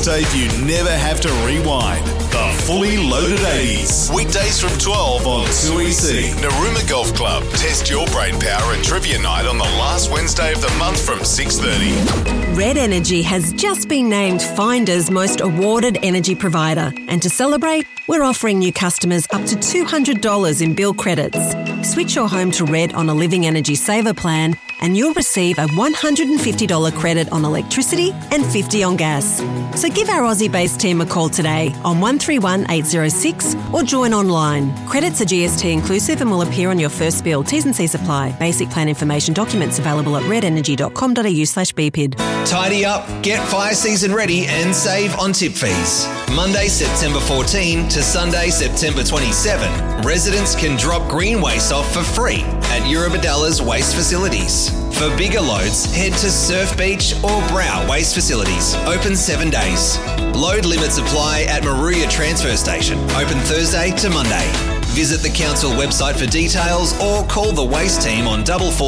tape you never have to rewind. The Fully Loaded 80s. Weekdays from 12 on 2EC. Narooma Golf Club. Test your brain power at Trivia Night on the last Wednesday of the month from 6:30. Red Energy has just been named Finder's most awarded energy provider. And to celebrate, we're offering new customers up to $200 in bill credits. Switch your home to Red on a Living Energy Saver plan and you'll receive a $150 credit on electricity and $50 on gas. So give our Aussie-based team a call today on 131 806 or join online. Credits are GST inclusive and will appear on your first bill. T's and C's apply. Basic plan information documents available at redenergy.com.au/BPID. Tidy up, get fire season ready and save on tip fees. Monday, September 14 to Sunday, September 27. Residents can drop green waste off for free at Eurobadalla's waste facilities. For bigger loads, head to Surf Beach or Brow Waste Facilities, open 7 days. Load limits apply at Moruya Transfer Station, open Thursday to Monday. Visit the council website for details or call the waste team on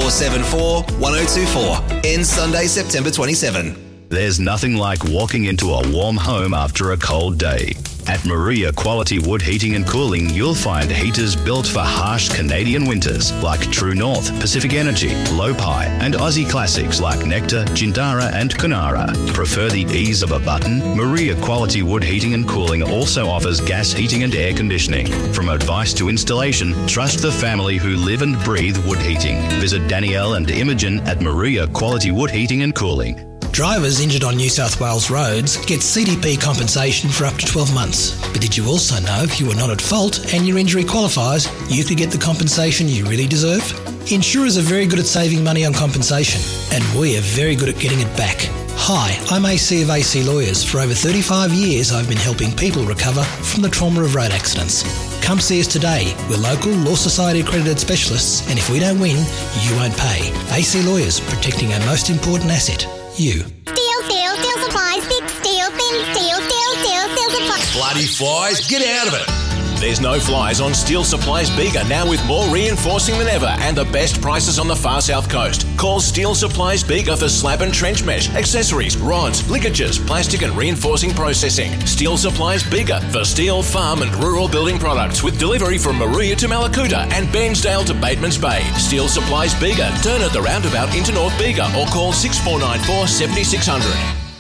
4474 1024. Ends Sunday, September 27. There's nothing like walking into a warm home after a cold day. At Moruya Quality Wood Heating and Cooling, you'll find heaters built for harsh Canadian winters like True North, Pacific Energy, Lopi, and Aussie classics like Nectar, Jindara, and Kunara. Prefer the ease of a button? Moruya Quality Wood Heating and Cooling also offers gas heating and air conditioning. From advice to installation, trust the family who live and breathe wood heating. Visit Danielle and Imogen at Moruya Quality Wood Heating and Cooling. Drivers injured on New South Wales roads get CDP compensation for up to 12 months. But did you also know if you were not at fault and your injury qualifies, you could get the compensation you really deserve? Insurers are very good at saving money on compensation, and we are very good at getting it back. Hi, I'm AC of AC Lawyers. For over 35 years, I've been helping people recover from the trauma of road accidents. Come see us today. We're local Law Society accredited specialists, and if we don't win, you won't pay. AC Lawyers, protecting our most important asset. You. Steel supplies, big steel, thin steel supplies. Bloody flies, get out of it. There's no flies on Steel Supplies Bega, now with more reinforcing than ever and the best prices on the far south coast. Call Steel Supplies Bega for slab and trench mesh, accessories, rods, ligatures, plastic and reinforcing processing. Steel Supplies Bega for steel, farm and rural building products with delivery from Moruya to Malakuta and Bairnsdale to Bateman's Bay. Steel Supplies Bega, turn at the roundabout into North Bega or call 6494 7600.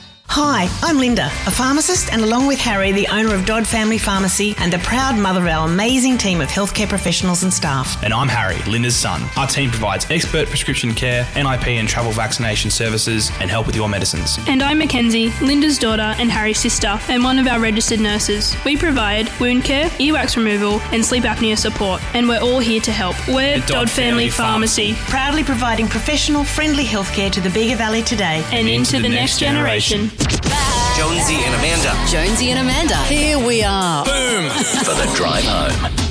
Hi, I'm Linda, a pharmacist, and along with Harry, the owner of Dodd Family Pharmacy and a proud mother of our amazing team of healthcare professionals and staff. And I'm Harry, Linda's son. Our team provides expert prescription care, NIP and travel vaccination services and help with your medicines. And I'm Mackenzie, Linda's daughter and Harry's sister, and one of our registered nurses. We provide wound care, earwax removal and sleep apnea support, and we're all here to help. We're Dodd Family Pharmacy. Proudly providing professional, friendly healthcare to the Bega Valley today. And into the next generation. Jonesy and Amanda. Jonesy and Amanda. Here we are. Boom! For the drive home.